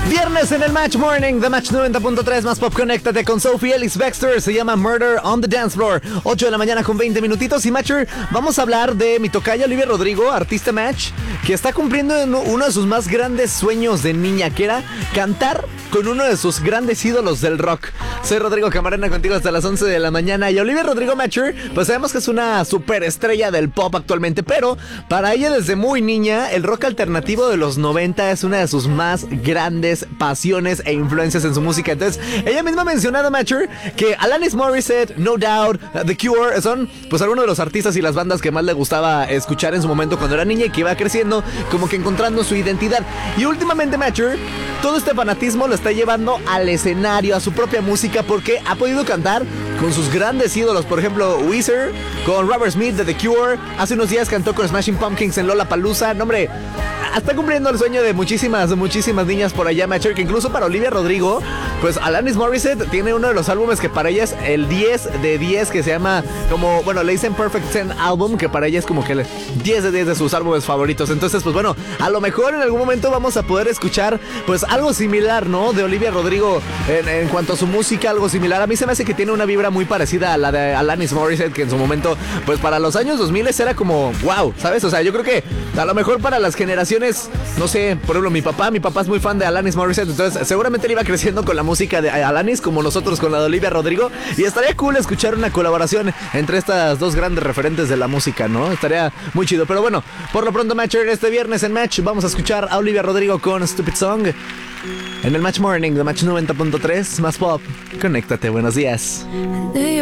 Viernes en el Match Morning, The Match 90.3 más pop. Conéctate con Sophie Ellis Bextor. Se llama Murder on the Dance Floor. 8 de la mañana con 20 minutitos. Y Matcher, vamos a hablar de mi tocaya Olivia Rodrigo, artista Match, que está cumpliendo uno de sus más grandes sueños de niña, que era cantar con uno de sus grandes ídolos del rock. Soy Rodrigo Camarena, contigo hasta las 11 de la mañana. Y Olivia Rodrigo, Matcher, pues sabemos que es una superestrella del pop actualmente, pero para ella desde muy niña el rock alternativo de los 90 es una de sus más grandes pasiones e influencias en su música. Entonces ella misma ha mencionado, Matcher, que Alanis Morissette, No Doubt, The Cure son pues algunos de los artistas y las bandas que más le gustaba escuchar en su momento cuando era niña, y que iba creciendo como que encontrando su identidad. Y últimamente, Matcher, todo este fanatismo lo está llevando al escenario, a su propia música, porque ha podido cantar con sus grandes ídolos. Por ejemplo, Weezer, con Robert Smith de The Cure. Hace unos días cantó con Smashing Pumpkins en Lollapalooza. No, hombre, está cumpliendo el sueño de muchísimas niñas por allá, Matcher, que incluso para Olivia Rodrigo, pues Alanis Morissette tiene uno de los álbumes que para ella es el 10 de 10, que se llama como, bueno, le dicen Perfect 10 Album, que para ella es como que el 10 de 10 de sus álbumes favoritos. Entonces, pues bueno, a lo mejor en algún momento vamos a poder escuchar pues algo similar, ¿no? De Olivia Rodrigo en cuanto a su música, algo similar. A mí se me hace que tiene una vibra muy parecida a la de Alanis Morissette, que en su momento, pues para los años 2000 era como, wow, ¿sabes? O sea, yo creo que a lo mejor para las generaciones, no sé, por ejemplo, mi papá es muy fan de Alanis Morissette, entonces seguramente él iba creciendo con la música de Alanis como nosotros con la de Olivia Rodrigo, y estaría cool escuchar una colaboración entre estas dos grandes referentes de la música, ¿no? Estaría muy chido. Pero bueno, por lo pronto, Matcher, este viernes en Match vamos a escuchar a Olivia Rodrigo con Stupid Song en el Match Morning de Match 90.3 más pop. Conéctate, buenos días.